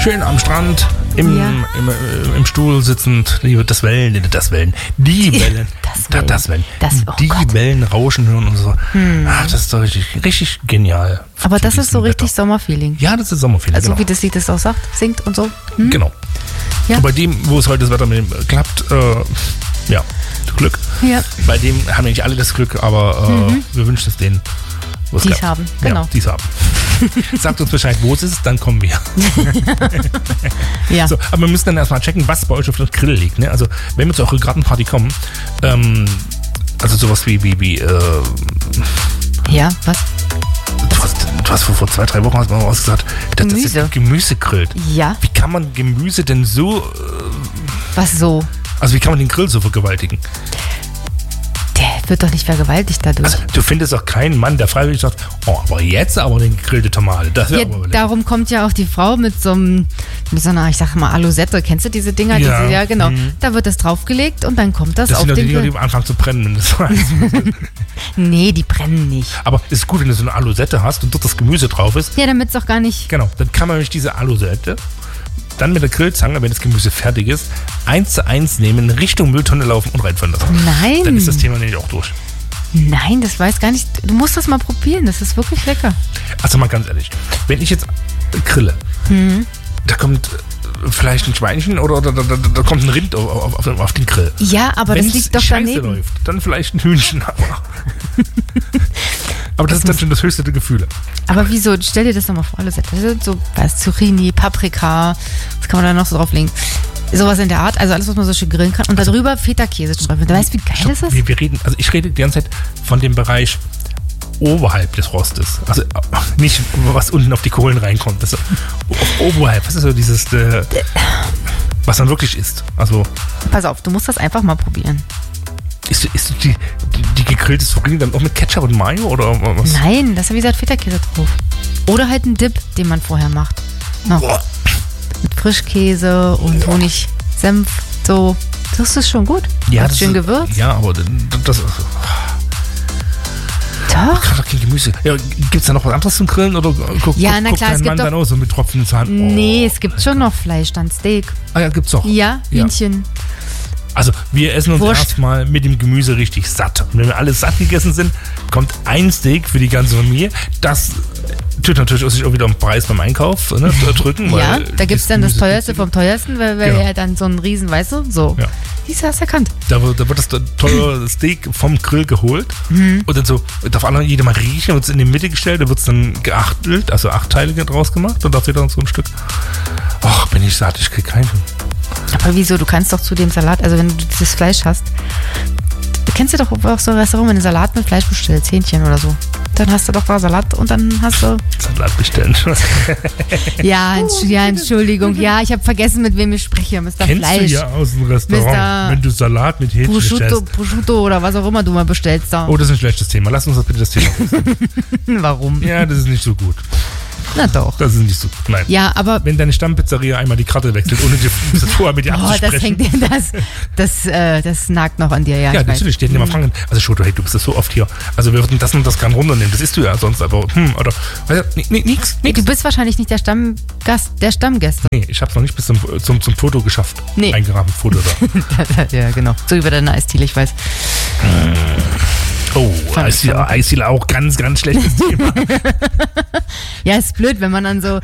Schön am Strand, im Stuhl sitzend, die Wellen. Die Wellen rauschen hören und so. Das ist doch richtig genial. Aber das ist so richtig Sommerfeeling. Ja, das ist Sommerfeeling. Also wie das Lied das auch sagt, singt und so. Genau. Ja. Und bei dem, wo es heute das Wetter mit dem klappt, Glück. Ja. Bei dem haben nicht alle das Glück, aber wir wünschen es denen, wo es Die es klappt. haben, genau. Ja, die es haben. Sagt uns Bescheid, wo es ist, dann kommen wir. Ja. So, aber wir müssen dann erstmal checken, was bei euch auf dem Grill liegt. Ne? Also, wenn wir zu eurer Gartenparty kommen, also sowas wie Ja, was? Du hast vor 2-3 Wochen mal ausgesagt, dass das Gemüse grillt. Ja. Wie kann man Gemüse denn so... Was so? Also wie kann man den Grill so vergewaltigen? Der wird doch nicht vergewaltigt dadurch. Also, du findest auch keinen Mann, der freiwillig sagt, aber jetzt aber eine gegrillte Tomate. Das Ja, darum kommt ja auch die Frau mit so einer, ich sag mal, Alusette. Kennst du diese Dinger? Ja. Ja, genau. Da wird das draufgelegt und dann kommt das das auf sind den die, Grill. die anfangen zu brennen. Wenn das heißt. Nee, die brennen nicht. Aber es ist gut, wenn du so eine Alusette hast und dort das Gemüse drauf ist. Ja, damit es auch gar nicht... Genau, dann kann man nämlich diese Alusette dann mit der Grillzange, wenn das Gemüse fertig ist, 1:1 nehmen, Richtung Mülltonne laufen und reinfahren lassen. Nein. Dann ist das Thema nämlich auch durch. Nein, das weiß gar nicht. Du musst das mal probieren, das ist wirklich lecker. Also mal ganz ehrlich, wenn ich jetzt da kommt vielleicht ein Schweinchen oder da kommt ein Rind auf den Grill. Ja, aber Wenn's das liegt doch scheiße daneben. läuft, dann vielleicht ein Hühnchen. Aber das ist dann schon das höchste der Gefühle. Aber wieso? Stell dir das doch mal vor, alles. Das sind so Zucchini, Paprika, was kann man da noch so drauflegen? Sowas in der Art, also alles, was man so schön grillen kann. Und darüber Feta-Käse streifen. Du weißt, wie geil das ist? Ich rede die ganze Zeit von dem Bereich oberhalb des Rostes. Also nicht, was unten auf die Kohlen reinkommt. Das ist oberhalb. Was ist so dieses, was man wirklich isst? Also, Pass auf, du musst das einfach mal probieren. isst du die gegrillte Zucchini dann auch mit Ketchup und Mayo oder was? Nein, da ist ja wie gesagt Feta-Käse drauf. Oder halt ein Dip, den man vorher macht. Noch. Boah. Mit Frischkäse und Honig, Senf, so. Das ist schon gut. Ja, das schön gewürzt. Ja, aber das Doch. kann doch kein Gemüse. Ja, gibt's da noch was anderes zum Grillen oder guckt Na klar, dein es gibt Mann doch- dann auch so mit tropfenden Zahn? Nee, es gibt schon noch Fleisch, dann Steak. Ah ja, gibt's doch. Ja, Hühnchen. Also wir essen uns Wurst. erstmal mit dem Gemüse richtig satt. Und wenn wir alle satt gegessen sind, kommt ein Steak für die ganze Familie. Das tut natürlich sich auch wieder am Preis beim Einkauf drücken. Ja, weil da gibt es dann das Gemüse- Teuerste vom Teuersten, weil Genau. ja dann so ein Riesen, weißt du, so. Ja. Siehst du, hast erkannt. Da wird das teure Steak vom Grill geholt und dann so, darf alle jeder mal riechen, wird es in die Mitte gestellt, da wird es dann geachtelt, also 8 Teile draus gemacht und dafür dann so ein Stück. Ach, bin ich satt, ich krieg keinen. Aber wieso? Du kannst doch zu dem Salat, also wenn du dieses Fleisch hast, kennst du doch auch so ein Restaurant, wenn du Salat mit Fleisch bestellst, Hähnchen oder so. Dann hast du doch da Salat und dann hast du... Salat bestellen. Ja, Entschuldigung. Ja, ich habe vergessen, mit wem ich spreche. Mr. Kennst Fleisch. du ja aus dem Restaurant, Mr. wenn du Salat mit Hähnchen bestellst. Prosciutto oder was auch immer du mal bestellst da. Oh, das ist ein schlechtes Thema. Lass uns das bitte das Thema. Warum? Ja, das ist nicht so gut. Na doch. Das ist nicht so gut. Nein. Ja, aber... Wenn deine Stammpizzeria einmal die Karte wechselt, ohne das vorher mit dir Oh, das abzusprechen. hängt, das nagt noch an dir, ja. Ja, ich weiß. natürlich, die hätten ja mal fragen, also Schoto, hey, du bist das so oft hier. Also wir würden das und das gern runternehmen. Das isst du ja sonst, aber oder nix. Du bist wahrscheinlich nicht der Stammgast der Stammgäste. Nee, ich hab's noch nicht bis zum Foto geschafft. Nee. Eingerahmt Foto da. Ja, genau. So über deine Eisdiele, ich weiß. Oh, Eisdiele auch ganz, ganz schlechtes Thema. Ja, ist blöd, wenn man dann so